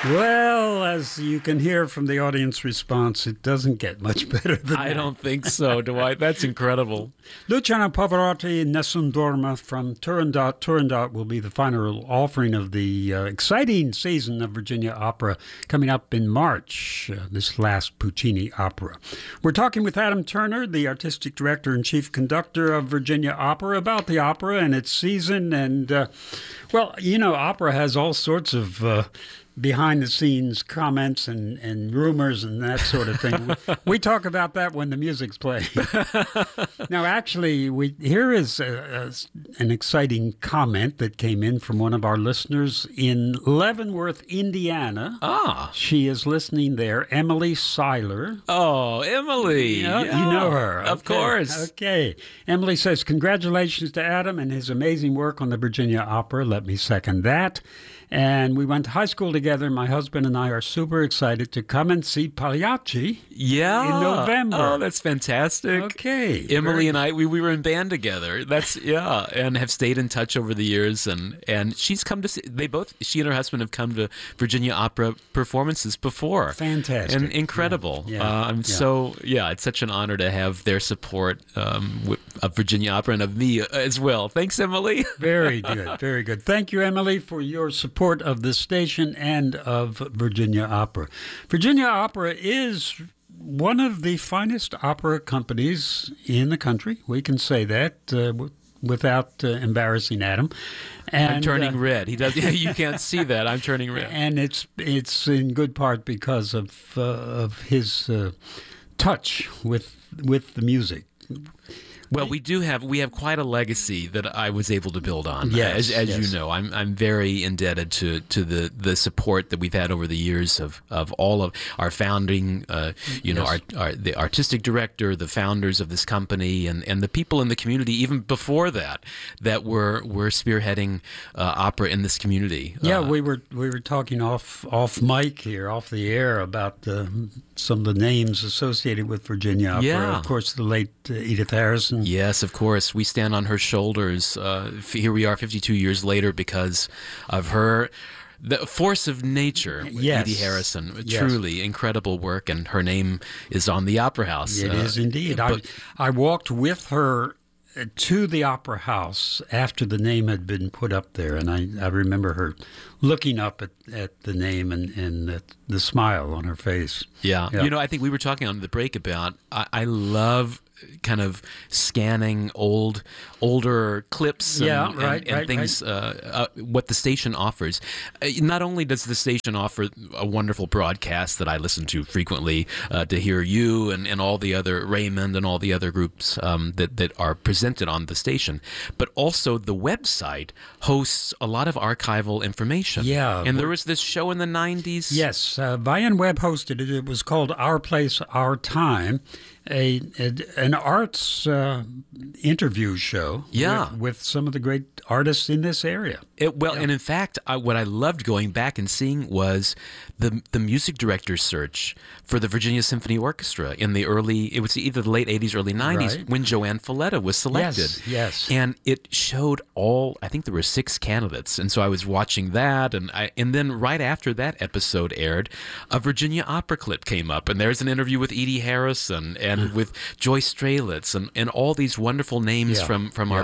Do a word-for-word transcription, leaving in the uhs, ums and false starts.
Well, as you can hear from the audience response, it doesn't get much better than I that. don't think so, Dwight. That's incredible. Luciano Pavarotti, Nessun Dorma from Turandot. Turandot will be the final offering of the uh, exciting season of Virginia Opera coming up in March, uh, this last Puccini opera. We're talking with Adam Turner, the artistic director and chief conductor of Virginia Opera, about the opera and its season. And, uh, well, you know, opera has all sorts of Uh, behind-the-scenes comments and, and rumors and that sort of thing. we, we talk about that when the music's playing. Now, actually, we here is a, a, an exciting comment that came in from one of our listeners in Leavenworth, Indiana. Ah. She is listening there, Emily Seiler. Oh, Emily. Yeah, Yeah, you know her. Of Okay. course. Okay. Emily says, congratulations to Adam and his amazing work on the Virginia Opera. Let me second that. And we went to high school together. My husband and I are super excited to come and see Pagliacci Yeah. in November. Oh, that's fantastic. Okay. Emily Very- and I, we, we were in band together. That's, yeah, and have stayed in touch over the years. And, and she's come to see, they both, she and her husband have come to Virginia Opera performances before. Fantastic. And incredible. Yeah. Uh, I'm Yeah. so, yeah, it's such an honor to have their support um, wi- of Virginia Opera and of me as well. Thanks, Emily. Very good. Very good. Thank you, Emily, for your support of this station and of Virginia Opera. Virginia Opera is one of the finest opera companies in the country. We can say that uh, w- without uh, embarrassing Adam. And, I'm turning uh, red. He does. You can't see that. I'm turning red. And it's it's in good part because of uh, of his uh, touch with with the music. Well, we do have we have quite a legacy that I was able to build on. Yes, as, as yes. you know, I'm I'm very indebted to, to the, the support that we've had over the years of, of all of our founding, uh, you know, Yes. our, our the artistic director, the founders of this company, and, and the people in the community even before that that were were spearheading uh, opera in this community. Yeah, Uh, we were we were talking off off mic here, off the air, about uh, some of the names associated with Virginia Opera. Yeah. Of course, the late uh, Edith Harrison. Yes, of course. We stand on her shoulders. Uh, f- here we are fifty-two years later because of her. The force of nature, with Yes. Edie Harrison. Yes. Truly incredible work, and her name is on the Opera House. It Uh, is indeed. I, but- I walked with her to the Opera House after the name had been put up there, and I, I remember her looking up at, at the name and, and the, the smile on her face. Yeah. Yeah. You know, I think we were talking on the break about, I, I love kind of scanning old, older clips and, Yeah, and- right, and, right, things, Uh, uh, what the station offers. Uh, not only does the station offer a wonderful broadcast that I listen to frequently uh, to hear you and, and all the other, Raymond and all the other groups um, that, that are presented on the station, but also the website hosts a lot of archival information. Yeah. And there was this show in the nineties. Yes, uh, Vian Webb hosted it. It was called Our Place, Our Time, a, a an arts uh, interview show. Yeah. with, with some of the great artists in this area. It, well, and in fact, I, what I loved going back and seeing was the the music director search for the Virginia Symphony Orchestra in the early, it was either the late eighties, early nineties, Right. when Joanne Folletta was selected. Yes, yes. And it showed all, I think there were six candidates. And so I was watching that. And I, and then right after that episode aired, a Virginia opera clip came up. And there's an interview with Edie Harrison and with Joyce Strelitz and, and all these wonderful names Yeah, from, from yeah. our